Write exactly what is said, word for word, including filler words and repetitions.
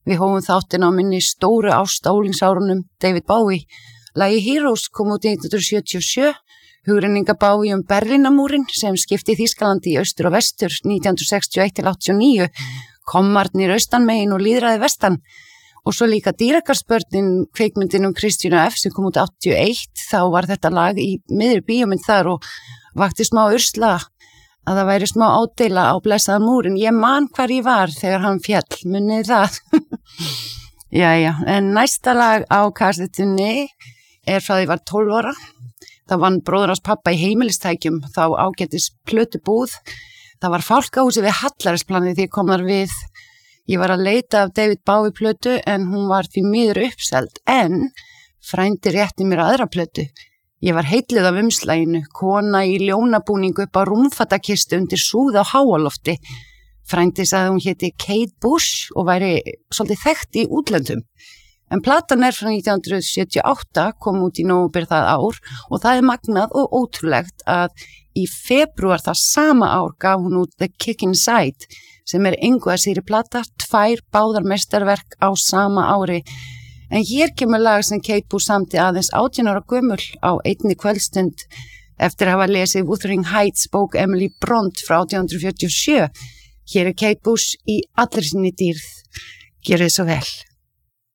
Við hófum þáttin á minni stóru ást álingsárunum David Bowie. Lagi Heroes kom út nítján hundruð sjötíu og sjö, hugrenninga Bowie um Berlínarmúrinn sem skipti Þýskalandi í austur og vestur nítján hundruð sextíu og eitt til áttatíu og níu, kommarnir austanmegin og lýðræði vestan. Og svo líka Dýrakarsbörnin, kveikmyndin um Kristínu F. sem kom út áttatíu og eitt, þá var þetta lag í miðri bíómynd þar og vakti smá ursla að það væri smá ádeila á blessaðan múrin. Ég man hvar ég var þegar hann fjall, munið það. Jæja, en næsta lag á kassettunni er frá því ég var tólf ára. Það vann bróður hans pappa í heimilistækjum, þá ágætis plötubúð. Það var fálkahúsi við Hallarsplanið því ég kom þar við. Ég var að leita af David Bowie plötu en hún var því miður uppseld, en frændi rétti mér aðra plötu. Ég var heitluð af umslaginu, kona í ljónabúningu upp á rúmfattakistu undir súð á háalofti. Frændi sagði hún héti Kate Bush og væri svolítið þekkt í útlöndum. En platan er frá nítján hundruð sjötíu og átta, kom út í nóvember það ár og það er magnað og ótrúlegt að í febrúar það sama ár gaf hún út The Kick Inside, sem er engu að síri plata, tvær báðar mestarverk á sama ári. En hér kemur lag sem Kate Bush samti aðeins átján ára gömul á einni kvöldstund eftir að hafa lesið Wuthering Heights bók Emily Bront frá átján hundruð fjörutíu og sjö. Hér er Kate Bush í allri sinni dýrð. Gjörið svo vel.